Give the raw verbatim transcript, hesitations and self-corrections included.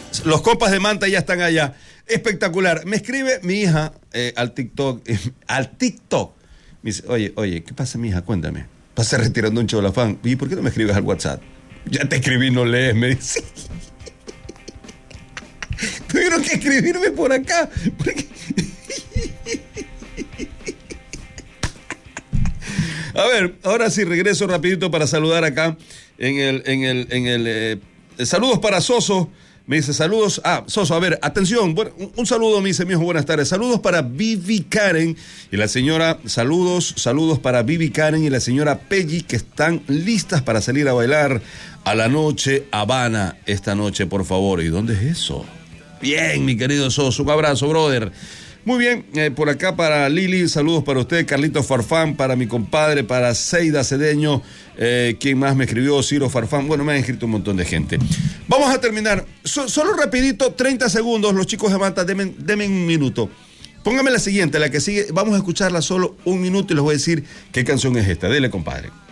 Los compas de Manta ya están allá. Espectacular. Me escribe mi hija eh, al TikTok, eh, al TikTok. Me dice, oye, oye, ¿qué pasa, mi hija? Cuéntame. Pasa retirando un cholafán. ¿Y por qué no me escribes al WhatsApp? Ya te escribí, no lees, me dice. Tuvieron que escribirme por acá. Porque... A ver, ahora sí regreso rapidito para saludar acá en el, en el, en el, eh, saludos para Soso. Me dice saludos, ah, Soso, a ver, atención, bueno, un, un saludo, me dice mi hijo, buenas tardes. Saludos para Vivi Karen y la señora, saludos, saludos para Vivi Karen y la señora Peggy, que están listas para salir a bailar a la noche Habana esta noche, por favor. ¿Y dónde es eso? Bien, mi querido Soso, un abrazo, brother. Muy bien, eh, por acá para Lili, saludos para usted, Carlito Farfán, para mi compadre, para Seida Cedeño, eh, ¿quién más me escribió? Ciro Farfán, bueno, me han escrito un montón de gente. Vamos a terminar, so, solo rapidito, treinta segundos, los chicos de Manta, denme, denme un minuto. Póngame la siguiente, la que sigue, vamos a escucharla solo un minuto y les voy a decir qué canción es esta. Dele, compadre.